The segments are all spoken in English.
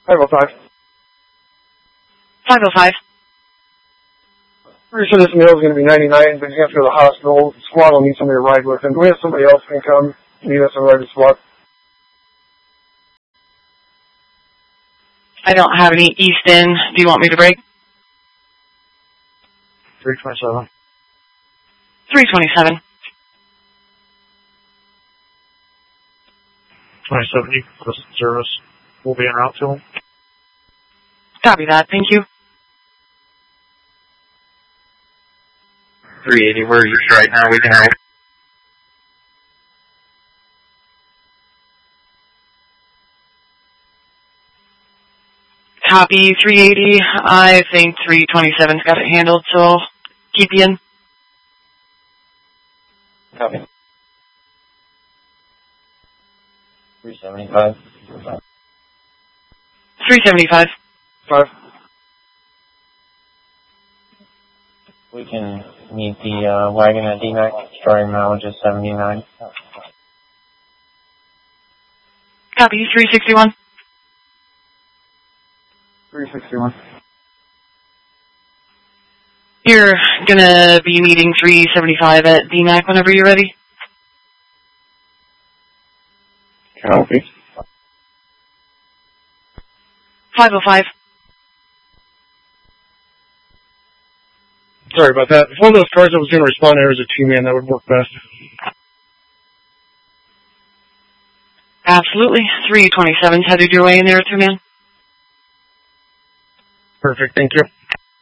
505. 505. Pretty sure this meal is going to be 99, but he's going to go to the hospital. The squad will need somebody to ride with him. Do we have somebody else who can come meet us and ride the squad? I don't have any Easton. Do you want me to break? 327. 327. 2070, service. We'll be en route to him. Copy that. Thank you. 380, we're east right now. We can help. Copy 380. I think 327's got it handled, so I'll keep you in. Copy. 375. 375. 5. We can meet the wagon at DMAC. Starting mileage is 79. Copy 361. 361. You're gonna be meeting 375 at DMAC whenever you're ready. Copy. 505. Sorry about that. If one of those cars that was going to respond there was a two-man, that would work best. Absolutely. 327's headed your way in there, 2-man. Perfect, thank you.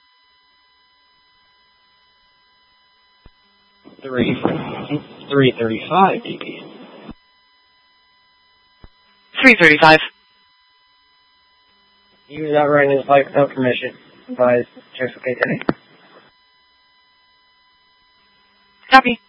335, DB. 335. He was out riding his bike without permission. Advise, check okay today. Copy.